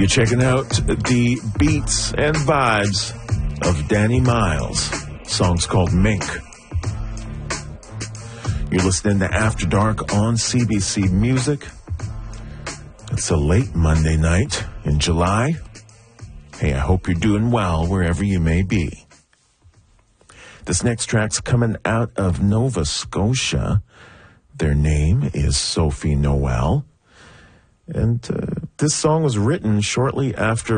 You're checking out the beats and vibes of Danny Miles. Song's called Mink. You're listening to After Dark on CBC Music. It's a late Monday night in July. Hey, I hope you're doing well wherever you may be. This next track's coming out of Nova Scotia. Their name is Sophie Noel. And this song was written shortly after